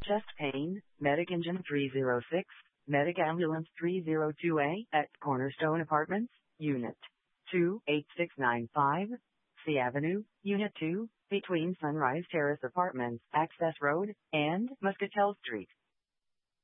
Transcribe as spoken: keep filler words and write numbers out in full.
Chest pain, Medic Engine three oh six, Medic Ambulance three oh two A at Cornerstone Apartments, Unit two eight six nine five, C Avenue, Unit two, between Sunrise Terrace Apartments, Access Road, and Muscatel Street.